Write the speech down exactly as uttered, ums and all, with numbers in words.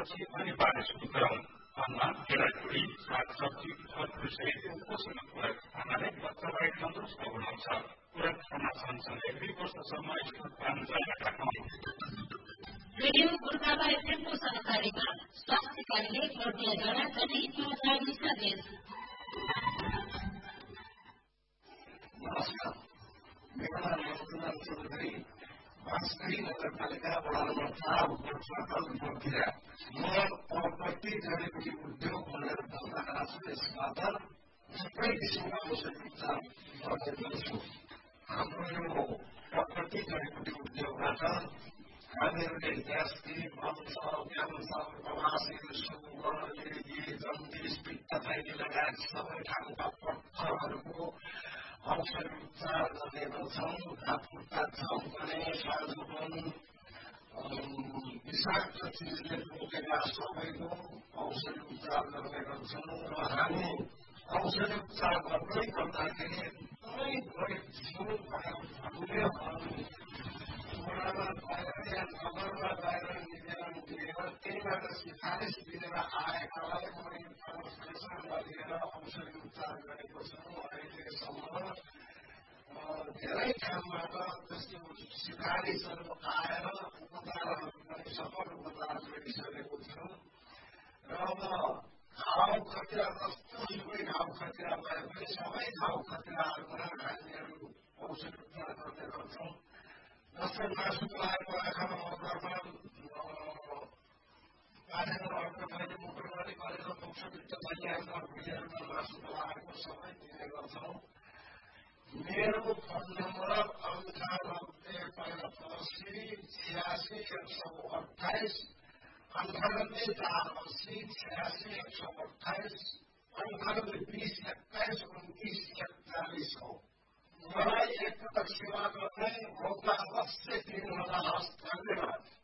त्यसपछि अनिवार्य सुरु गराउँ अन्न केराकुडी सागसब्जी फलफुलसहितको पोषण पूरक खानाले बच्चालाई तन्दुरुस्त बनाउँछ। पूरक खाना सँगसँगै दुई वर्षसम्म स्तनपान जारी राखौँ। रेडियो गोर्खाला एफएमको सहकारीमा स्वास्थ्य कार्य प्रज्ञा जरा जनहितमा जारी सन्देश। नमस्कार, मेरो नाम रघुनाथ चौधरी, बाँसगढी नगरपालिका वडा नम्बर चार बोर्डमा म प्रपर्टी जडीबुटी उद्योग भनेर भन्दा छु। यसबाट थुप्रै किसिमका औषधि उपचार गर्ने गर्छु। हाम्रो यो प्रपर्टी जडीबुटी उद्योगबाट हामीहरूले gastric, ulcer, cancer, बवासिर, sugar, AD, jaundice, पित्तथैली लगायत सबै खालका पत्थरहरूको औषधि उपचार गर्ने गर्छौँ। हातखुट्टा चम्कने, साँझोपन, विषाक्त चिजले टोकेका सबैको औषधि उपचार गर्ने गर्छौँ। र हामी औषधि उपचार गर्दै गर्दाखेरि एकदमै गरिब जीवन हामीले वडामा बाहिर या नगरमा बाहिर निवेदन दिएर त्यहीबाट सिफारिस दिएर आएकालाई पनि ट्रान्सलेसन गरेर औषधि उपचार गरेको छौँ। अहिलेसम्म धेरै ठाउँबाट त्यस्तो सिफारिसहरू आएर उपचारहरू पनि सफल उपचार गरिसकेको छौँ। र अब घाउ खटिरा जस्तो सुकै घाउ खटिरा भए पनि सबै घाउ खटिराहरूमा हामीहरू औषधि उपचार गर्ने गर्छौँ। जस्तै मासु लगाएको आँखामा मकरमा पानीमा अड्को मैले मुटुमा गरेर औषधि तैयारमा भुइँहरूमा मासु लगाएको सबै दिने गर्छौँ। मेरो फोन नम्बर अन्ठानब्बे पैँतासी छ्यासी एक सौ अठाइस अन्ठानब्बे चार अस्सी छ्यासी एक सौ अठाइस अन्ठानब्बे बिस एक्काइस उन्तिस एकचालिस हो। मलाई एकपटक सेवा गर्ने मौका अवश्य दिनु होला। हस्, धन्यवाद।